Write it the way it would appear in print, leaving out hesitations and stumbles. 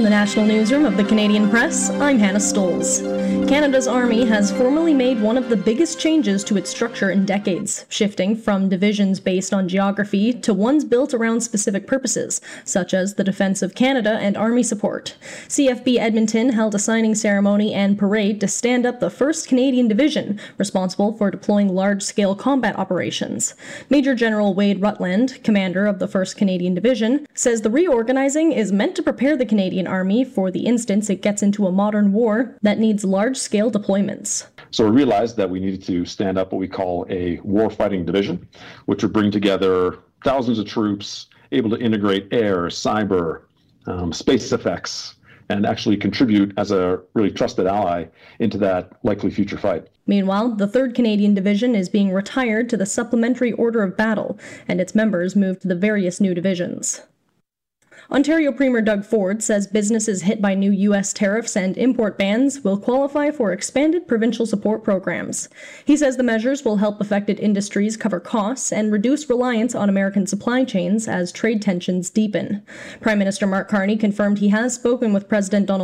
From the National Newsroom of the Canadian Press, I'm Hannah Stoles. Canada's Army has formally made one of the biggest changes to its structure in decades, shifting from divisions based on geography to ones built around specific purposes, such as the defence of Canada and Army support. CFB Edmonton held a signing ceremony and parade to stand up the 1st Canadian Division, responsible for deploying large-scale combat operations. Major General Wade Rutland, commander of the 1st Canadian Division, says the reorganizing is meant to prepare the Canadian Army for the instance it gets into a modern war that needs large-scale deployments. So we realized that we needed to stand up what we call a war-fighting division, which would bring together thousands of troops able to integrate air, cyber, space effects, and actually contribute as a really trusted ally into that likely future fight. Meanwhile, the 3rd Canadian Division is being retired to the Supplementary Order of Battle, and its members moved to the various new divisions. Ontario Premier Doug Ford says businesses hit by new U.S. tariffs and import bans will qualify for expanded provincial support programs. He says the measures will help affected industries cover costs and reduce reliance on American supply chains as trade tensions deepen. Prime Minister Mark Carney confirmed he has spoken with President Donald